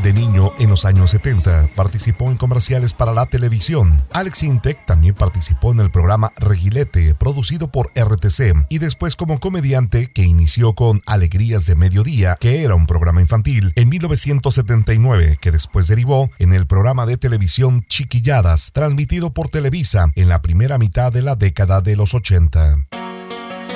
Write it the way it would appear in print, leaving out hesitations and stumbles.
De niño, en los años 70, participó en comerciales para la televisión. Alex Sintek también participó en el programa Regilete, producido por RTC, y después como comediante, que inició con Alegrías de Mediodía, que era un programa infantil, en 1979, que después derivó en el programa de televisión Chiquilladas, transmitido por Televisa en la primera mitad de la década de los 80.